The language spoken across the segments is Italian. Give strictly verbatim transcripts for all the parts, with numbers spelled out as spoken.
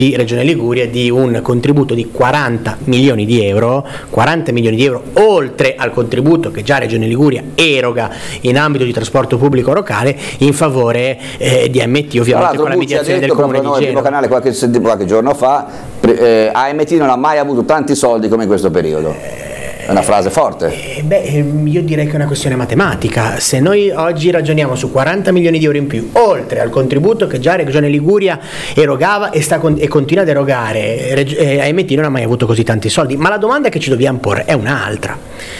di Regione Liguria di un contributo di quaranta milioni di euro, quaranta milioni di euro oltre al contributo che già Regione Liguria eroga in ambito di trasporto pubblico locale in favore eh, di A M T, ovviamente con la mediazione del Comune di Genova. Il primo canale qualche, qualche giorno fa, eh, A M T non ha mai avuto tanti soldi come in questo periodo. È una frase forte. Eh, beh, io direi che è una questione matematica. Se noi oggi ragioniamo su quaranta milioni di euro in più, oltre al contributo che già Regione Liguria erogava e, sta con, e continua ad erogare, eh, A M T non ha mai avuto così tanti soldi, ma la domanda che ci dobbiamo porre è un'altra.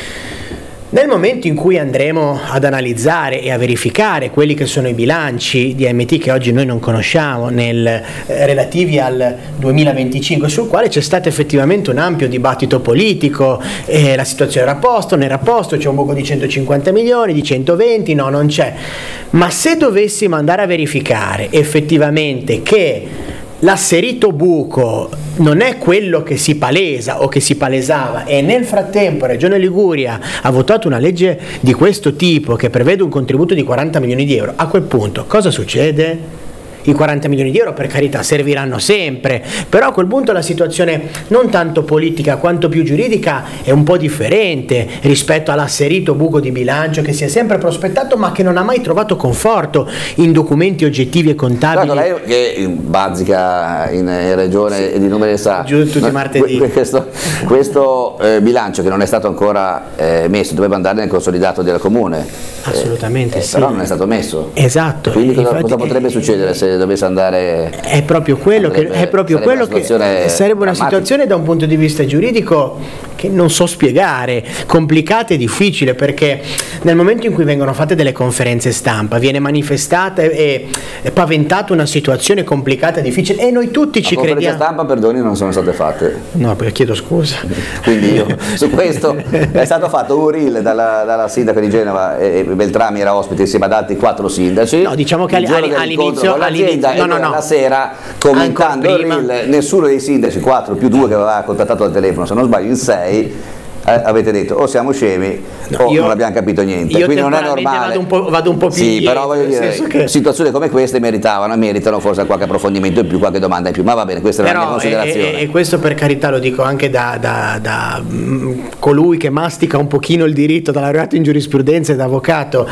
Nel momento in cui andremo ad analizzare e a verificare quelli che sono i bilanci di A M T che oggi noi non conosciamo, nel, eh, relativi al duemilaventicinque, sul quale c'è stato effettivamente un ampio dibattito politico, eh, la situazione era a posto, non era a posto, c'è un buco di centocinquanta milioni, di centoventi, no, non c'è. Ma se dovessimo andare a verificare effettivamente che l'asserito buco non è quello che si palesa o che si palesava e nel frattempo Regione Liguria ha votato una legge di questo tipo che prevede un contributo di quaranta milioni di euro, a quel punto cosa succede? I quaranta milioni di euro, per carità, serviranno sempre, però a quel punto la situazione non tanto politica quanto più giuridica è un po' differente rispetto all'asserito buco di bilancio che si è sempre prospettato ma che non ha mai trovato conforto in documenti oggettivi e contabili. Guarda, lei che bazzica in, in regione sì, e di numeri sa, giù tutti i martedì. Questo, questo eh, bilancio che non è stato ancora eh, messo, doveva andare nel consolidato del comune. Assolutamente eh, sì. Però non è stato messo. Esatto. Quindi cosa, infatti, cosa potrebbe eh, succedere se dovesse andare? È proprio quello andrebbe, che è proprio quello che sarebbe una situazione da un punto di vista giuridico che non so spiegare, complicata e difficile, perché nel momento in cui vengono fatte delle conferenze stampa viene manifestata e, e paventata una situazione complicata e difficile e noi tutti ci crediamo. Le conferenze stampa, perdoni, non sono state fatte. No, perché chiedo scusa. Quindi io su questo è stato fatto un reel dalla, dalla sindaca di Genova, e Beltrami era ospite insieme ad altri quattro sindaci. No, diciamo che all'inizio no, no, no. la sera commentando il reel, nessuno dei sindaci, quattro più due che aveva contattato al telefono, se non sbaglio in sei, eh, avete detto o siamo scemi no, o io, non abbiamo capito niente, io quindi non è normale. Vado un po', vado un po' più sì, dietro, però voglio dire, che... situazioni come queste meritavano, meritano forse qualche approfondimento in più, qualche domanda in più, ma va bene, questa però è la mia considerazione. E, e questo per carità lo dico anche da, da, da mh, colui che mastica un pochino il diritto, da laureato in giurisprudenza e da avvocato.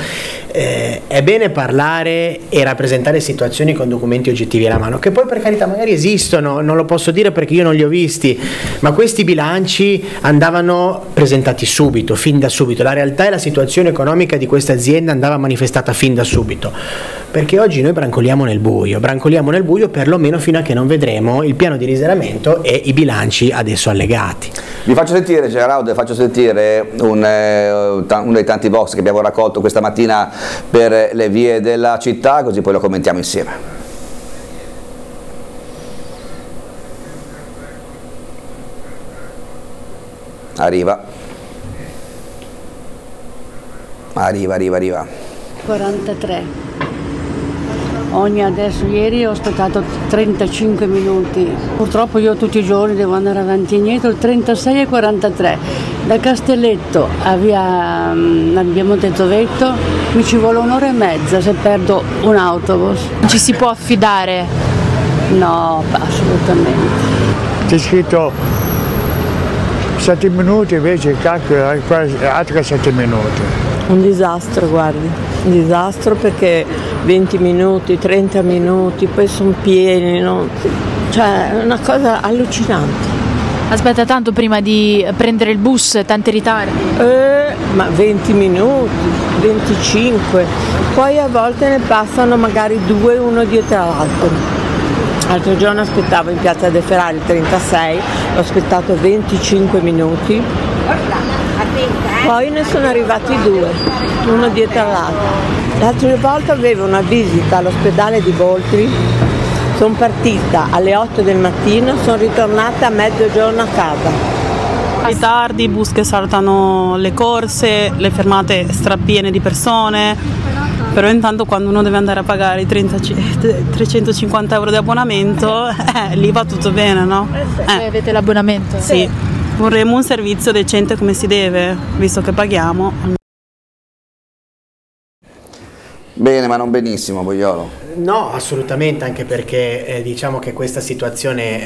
Eh, è bene parlare e rappresentare situazioni con documenti oggettivi alla mano, che poi per carità magari esistono, non lo posso dire perché io non li ho visti, ma questi bilanci andavano presentati subito, fin da subito. La realtà e la situazione economica di questa azienda andava manifestata fin da subito, perché oggi noi brancoliamo nel buio, brancoliamo nel buio perlomeno fino a che non vedremo il piano di risanamento e i bilanci adesso allegati. Vi faccio sentire, Gerardo, faccio sentire un, eh, uno dei tanti box che abbiamo raccolto questa mattina per le vie della città, così poi lo commentiamo insieme. Arriva. Arriva, arriva, arriva. quarantatré. Ogni adesso ieri ho aspettato trentacinque minuti. Purtroppo io tutti i giorni devo andare avanti e indietro, trentasei e quarantatré. Da Castelletto a via abbiamo detto Vetto mi ci vuole un'ora e mezza se perdo un autobus. Ci si può affidare? No, assolutamente. C'è scritto sette minuti, invece calcola altri sette minuti. Un disastro, guardi, un disastro perché venti minuti, trenta minuti, poi sono pieni, no? Cioè è una cosa allucinante. Aspetta tanto prima di prendere il bus, tanti ritardi? Eh, ma venti minuti, venticinque, poi a volte ne passano magari due uno dietro l'altro. L'altro giorno aspettavo in piazza De Ferrari il trentasei, ho aspettato venticinque minuti, poi ne sono arrivati due, uno dietro l'altro. L'altra volta avevo una visita all'ospedale di Voltri, sono partita alle otto del mattino, sono ritornata a mezzogiorno a casa. Ritardi, bus che saltano le corse, le fermate strapiene di persone, però intanto quando uno deve andare a pagare i trenta, trecentocinquanta euro di abbonamento, eh, lì va tutto bene, no? Eh. Avete l'abbonamento? Sì, vorremmo un servizio decente come si deve, visto che paghiamo. Bene, ma non benissimo, Boiolo. No, assolutamente, anche perché eh, diciamo che questa situazione